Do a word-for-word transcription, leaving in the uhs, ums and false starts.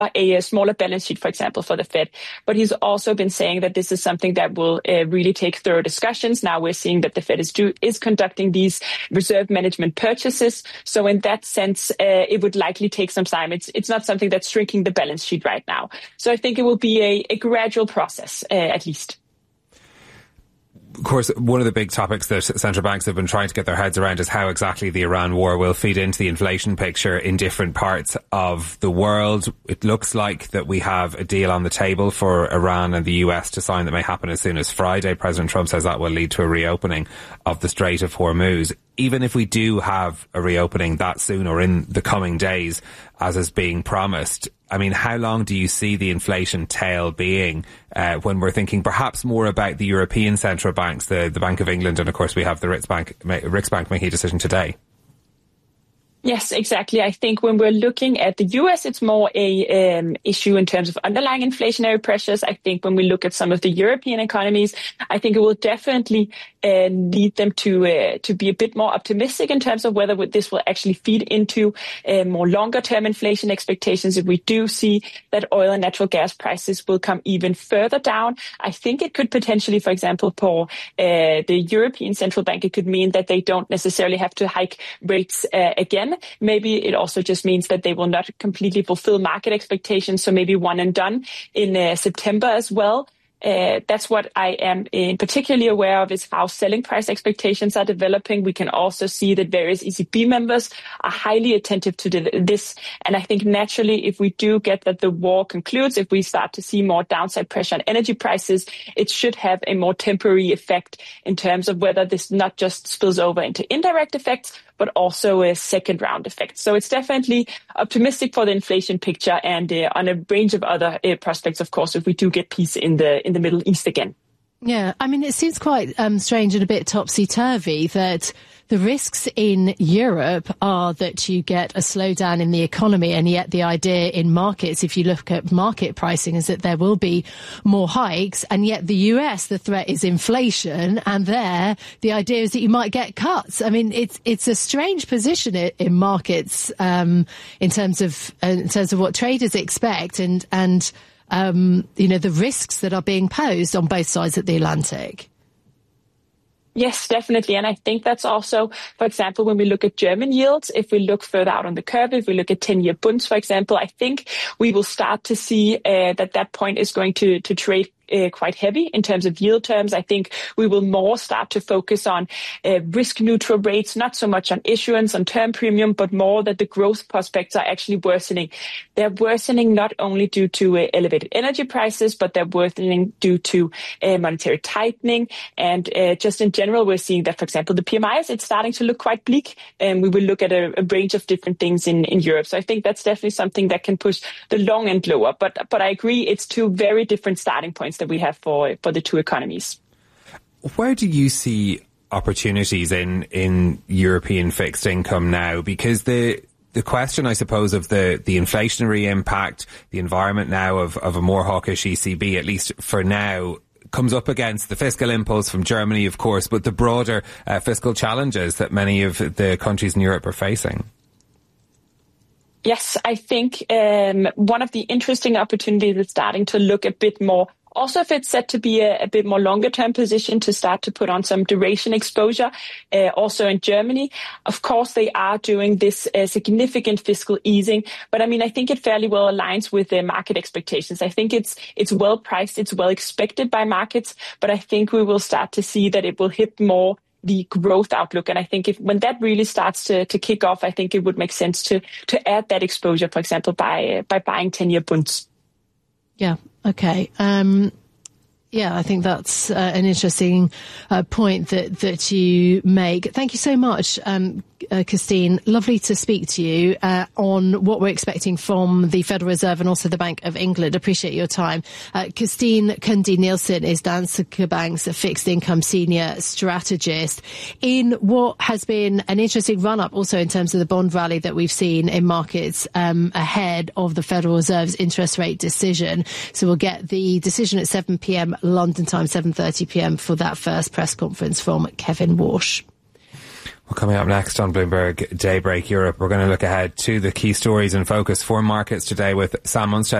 a, a smaller balance sheet, for example, for the Fed. But he's also been saying that this is something that will uh, really take thorough discussions. Now we're seeing that the Fed is do, is conducting these reserve management purchases. So in that sense, uh, it would likely take some time. It's it's not something that's shrinking the balance sheet right now. So I think it will be a, a gradual process, uh, at least. Of course, one of the big topics that central banks have been trying to get their heads around is how exactly the Iran war will feed into the inflation picture in different parts of the world. It looks like that we have a deal on the table for Iran and the U S to sign that may happen as soon as Friday. President Trump says that will lead to a reopening of the Strait of Hormuz. Even if we do have a reopening that soon or in the coming days, as is being promised, I mean, how long do you see the inflation tail being uh, when we're thinking perhaps more about the European central banks, the, the Bank of England, and of course we have the Riksbank, Riksbank making a decision today? Yes, exactly. I think when we're looking at the U S, it's more a um, issue in terms of underlying inflationary pressures. I think when we look at some of the European economies, I think it will definitely uh, lead them to uh, to be a bit more optimistic in terms of whether this will actually feed into uh, more longer-term inflation expectations. If we do see that oil and natural gas prices will come even further down, I think it could potentially, for example, for uh, the European Central Bank, it could mean that they don't necessarily have to hike rates uh, again. Maybe it also just means that they will not completely fulfill market expectations. So maybe one and done in uh, September as well. Uh, that's what I am in particularly aware of, is how selling price expectations are developing. We can also see that various E C B members are highly attentive to the, this. And I think naturally, if we do get that the war concludes, if we start to see more downside pressure on energy prices, it should have a more temporary effect in terms of whether this not just spills over into indirect effects, but also a second round effect. So it's definitely optimistic for the inflation picture, and uh, on a range of other uh, prospects, of course, if we do get peace in the in the Middle East again. Yeah, I mean, it seems quite um, strange and a bit topsy-turvy that the risks in Europe are that you get a slowdown in the economy, and yet the idea in markets, if you look at market pricing, is that there will be more hikes, and yet the U S, the threat is inflation, and there the idea is that you might get cuts. I mean, it's it's a strange position in markets um, in terms of uh, in terms of what traders expect, and and um, you know, the risks that are being posed on both sides of the Atlantic. Yes, definitely. And I think that's also, for example, when we look at German yields, if we look further out on the curve, if we look at ten-year bunds, for example, I think we will start to see uh, that that point is going to, to trade Uh, quite heavy in terms of yield terms. I think we will more start to focus on uh, risk neutral rates, not so much on issuance, on term premium, but more that the growth prospects are actually worsening. They're worsening not only due to uh, elevated energy prices, but they're worsening due to uh, monetary tightening. And uh, just in general, we're seeing that, for example, the P M Is, it's starting to look quite bleak. And we will look at a, a range of different things in, in Europe. So I think that's definitely something that can push the long end lower. But, but I agree, it's two very different starting points that we have for for the two economies. Where do you see opportunities in in European fixed income now? Because the the question, I suppose, of the the inflationary impact, the environment now of of a more hawkish E C B, at least for now, comes up against the fiscal impulse from Germany, of course, but the broader uh, fiscal challenges that many of the countries in Europe are facing. Yes, I think um, one of the interesting opportunities is starting to look a bit more. Also, if it's set to be a, a bit more longer-term position, to start to put on some duration exposure, uh, also in Germany. Of course, they are doing this uh, significant fiscal easing, but I mean, I think it fairly well aligns with the market expectations. I think it's it's well priced, it's well expected by markets, but I think we will start to see that it will hit more the growth outlook. And I think if when that really starts to, to kick off, I think it would make sense to to add that exposure, for example, by uh, by buying ten-year bunds. Yeah. Okay. Um, yeah, I think that's uh, an interesting uh, point that, that you make. Thank you so much, um, uh, Christine. Lovely to speak to you uh, on what we're expecting from the Federal Reserve and also the Bank of England. Appreciate your time. Uh, Christine Kundi Nielsen is Danske Bank's fixed income senior strategist. In what has been an interesting run-up also in terms of the bond rally that we've seen in markets um, ahead of the Federal Reserve's interest rate decision. So we'll get the decision at seven p.m. London time, seven thirty p.m. for that first press conference from Kevin Walsh. Well, coming up next on Bloomberg Daybreak Europe, we're going to look ahead to the key stories in focus for markets today with Sam Munstead,